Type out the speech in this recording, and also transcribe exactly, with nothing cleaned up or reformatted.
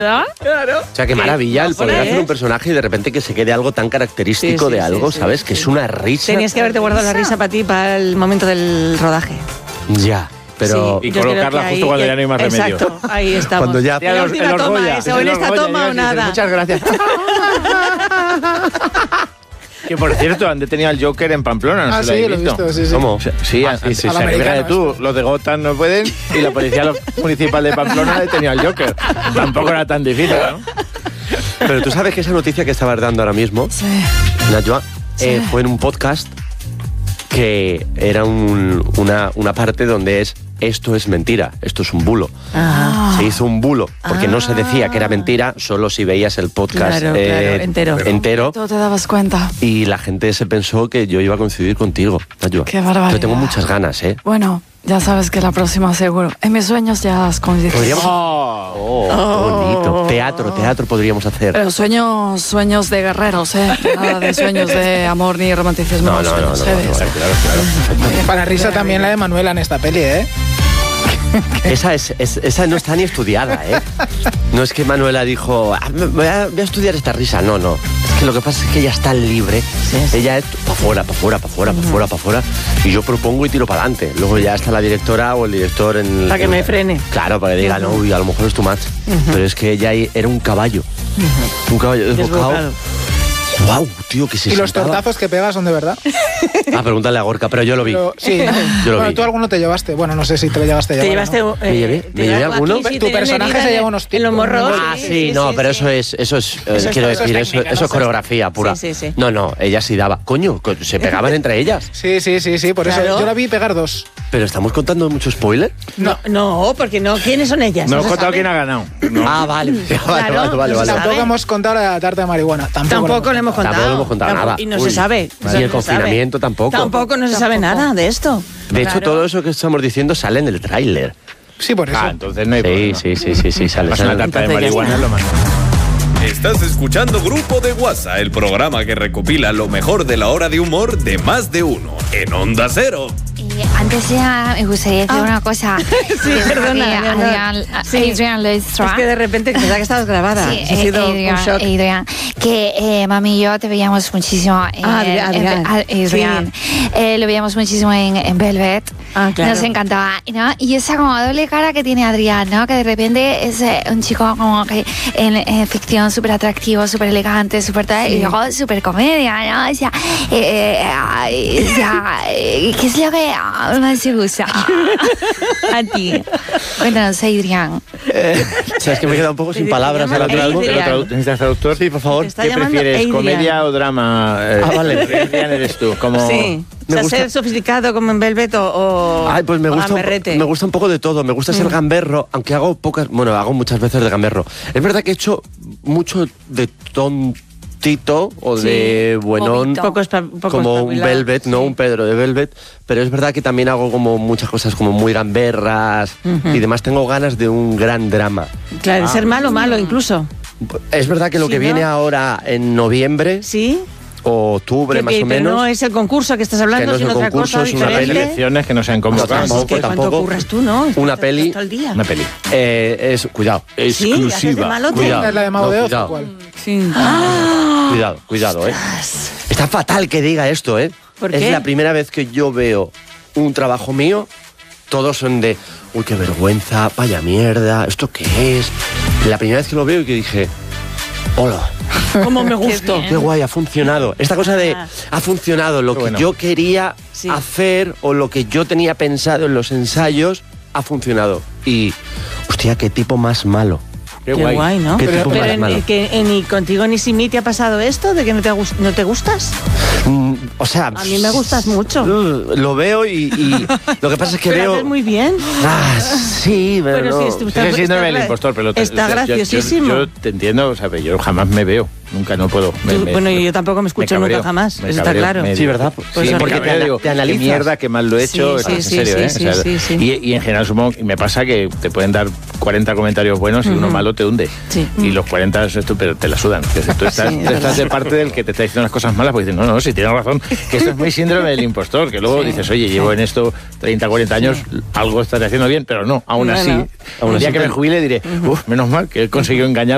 ¿verdad? Claro. O sea, qué maravilla el poder hacer un personaje y de repente que se quede algo tan característico sí, sí, de algo, sí, ¿sabes? Sí, que sí. Es una risa. Tenías que haberte guardado la risa para ti, para el momento del rodaje. Ya. Pero sí, y colocarla justo ahí, cuando ya no hay más remedio. Exacto, ahí estamos. Cuando ya... La última toma esa, o en esta toma o nada. Muchas gracias. Que por cierto, han detenido al Joker en Pamplona, ¿no ah, se sí, lo he visto? visto? Sí, sí. ¿Cómo? Sí, ah, sí, sí, sí, sí. De tú, los de Gotham no pueden y la policía municipal de Pamplona ha detenido al Joker. Tampoco era tan difícil, ¿no? Pero tú sabes que esa noticia que estabas dando ahora mismo, sí. Najwa, sí. eh, fue en un podcast que era un, una, una parte donde es esto es mentira, esto es un bulo. Ah. Se hizo un bulo, porque ah. no se decía que era mentira, solo si veías el podcast claro, eh, claro, entero. entero. Tú te dabas cuenta. Y la gente se pensó que yo iba a coincidir contigo, Najwa. Qué barbaridad. Yo tengo muchas ganas, ¿eh? Bueno, ya sabes que la próxima seguro. En mis sueños ya has coincidido. ¿Podríamos? Oh, oh, qué bonito. Teatro, teatro podríamos hacer. Pero sueños, sueños de guerreros, ¿eh? Nada de sueños de amor ni romanticismo. No, no, no, no, no, no, no, claro, claro. Para risa también la de Manuela en esta peli, ¿eh? Esa, es, es, esa no está ni estudiada, ¿eh? No es que Manuela dijo, ah, voy, a, voy a estudiar esta risa, no, no. Es que lo que pasa es que ella está libre, sí, sí. Ella es para afuera, para afuera, para afuera, para afuera, para afuera, y yo propongo y tiro para adelante. Luego ya está la directora o el director en... Para que en, me frene. Claro, para que diga, no, uy, a lo mejor es too much. Uh-huh. Pero es que ella era un caballo, uh-huh. un caballo desbocado. Wow, tío, que se Y sentaba. los tortazos que pega son de verdad. Ah, pregúntale a Gorka, pero yo lo vi. Pero, sí, yo lo bueno, vi. tú alguno te llevaste. Bueno, no sé si te lo llevaste a ¿Te llevar, llevaste? ¿no? Eh, ¿Me llevé? ¿Me llevé alguno? Aquí, sí, tu personaje se lleva unos en los morros. Ah, sí, sí no, sí, pero sí. eso es, eso es, eh, eso quiero es, decir, eso es, técnica, eso, eso ¿no? es coreografía pura. Sí, sí, sí. No, no, ella sí daba. Coño, se pegaban entre ellas. Sí, sí, sí, sí, por claro. eso yo la vi pegar dos. Pero estamos contando mucho spoiler. No, no, porque no. ¿Quiénes son ellas? No, no he contado quién ha ganado. No. Ah, vale. vale, Claro, vale, vale, vale. Tampoco sabe. hemos contado la tarta de marihuana. Tampoco, Tampoco le hemos contado. Tampoco le hemos contado Tampoco, nada. Y no Uy. se sabe. Y el confinamiento tampoco. Tampoco no se Tampoco. sabe nada de esto. De hecho, Claro. todo eso que estamos diciendo sale en el tráiler. Sí, por eso. Ah, entonces no hay Sí, problema. sí, sí, sí, sí, sale. Más sale. una tarta de Entonces ya marihuana es lo más. Estás escuchando Grupo de WhatsApp, el programa que recopila lo mejor de la hora de humor de Más de Uno en Onda Cero. Eh, antes ya me gustaría decir Ah. una cosa. Sí, perdona, Adrián, Leonor. Adrián, Sí. Adrián Leistra. Es que de repente pensaba que estabas grabada. Sí, Ha sido Adrián, un shock. Adrián, que eh, mami y yo te veíamos muchísimo. Eh, Ah, Adrián, Adrián. en- a- Adrián. Eh, lo veíamos muchísimo en, en Velvet. Ah, claro. Nos encantaba, ¿no? Y esa como doble cara que tiene Adrián, ¿no? Que de repente es eh, un chico como que en, en ficción súper atractivo, súper elegante, súper tal, Sí. y luego súper comedia, ¿no? O sea, eh, eh, ay, o sea, eh, ¿qué es lo que más te gusta a ti? Cuéntanos, Adrián. Eh, o sea, es que me he quedado un poco sin palabras llama ahora mismo. Adrián. ¿Te lo tradu- ¿Necesitas traductor? Sí, por favor. Te está ¿Qué llamando prefieres, Adrián. comedia o drama? Eh, Ah, vale. Adrián eres tú, como... Sí. Me O sea, gusta- ser sofisticado como en Velvet o, o Ay, pues me o gusta, un, gamberrete. me gusta un poco de todo. Me gusta ser gamberro, aunque hago pocas, bueno, hago muchas veces de gamberro. Es verdad que he hecho mucho de tontito o Sí, de buenón, bobito. Poco espa- poco como un espabilado, Velvet, ¿no? sí. Un Pedro de Velvet. Pero es verdad que también hago como muchas cosas como muy gamberras y demás. Tengo ganas de un gran drama. Claro, ser malo, malo incluso. Es verdad que lo Sí, que ¿no? viene ahora en noviembre ¿Sí? o octubre Que- más que- o pero menos. no es el concurso que estás Que hablando, no es sino el otra concurso, cosa es una Las diferente. elecciones que no se han No, convocado. tampoco, Es que cuánto tampoco. curras tú, ¿no? Una Estás peli. todo el día. Una peli. Eh, es, cuidado, Sí, haces de exclusiva. malote. Cuidado, ¿Es la de Mago no, de Oz o cuidado. cuál? Sí. Cuidado, cuidado, ¿eh? Está fatal que diga esto, ¿eh? ¿Por es qué? la primera vez que yo veo un trabajo mío, todos son de, uy, qué vergüenza, vaya mierda, ¿esto qué es? La primera vez que lo veo y que dije, hola, ¿Cómo me gustó? qué guay, ha funcionado. Esta cosa de, Ah. ha funcionado, lo Qué que bueno. yo quería Sí. hacer o lo que yo tenía pensado en los ensayos, ha funcionado. Y, hostia, qué tipo más malo. Qué, Qué guay, ¿no? Qué Pero, tipo pero más en- malo. que en- ni contigo ni sin mí te ha pasado esto de que no te, gus- no te gustas. Mm, o sea, A mí me gustas mucho. Lo veo y, y lo que pasa es que Pero veo... haces muy bien. Ah, sí, pero Bueno, no. sí, estu- está- Sigue siendo está el gra- impostor, pero... te- está yo- yo- graciosísimo. Yo, yo te entiendo, o sea, pero yo jamás me veo. Nunca, no puedo. Me- Tú- me- bueno, yo tampoco me escucho cabreo, nunca jamás, me eso está cabreo, claro. me- Sí, ¿verdad? Pues Sí, sí, porque porque te ana- digo, te analizas. qué mierda, qué mal lo he hecho. Sí, sí, en sí, serio, sí, ¿eh? sí, O sea, sí, sí. Y, y en general supongo, y me pasa que te pueden dar cuarenta comentarios buenos y uno malo te hunde. Sí. Y los cuarenta, esto, pero te la sudan. Que tú estás, Sí, es tú estás verdad. de parte del que te está diciendo las cosas malas, porque dices, no, no, si tienes razón, que esto es muy síndrome del impostor, que luego Sí. dices, oye, llevo en esto treinta, cuarenta años, algo estaré haciendo bien, pero no, aún No, así, no. un Aún día así que te- me jubile diré, uff, menos mal que he conseguido engañar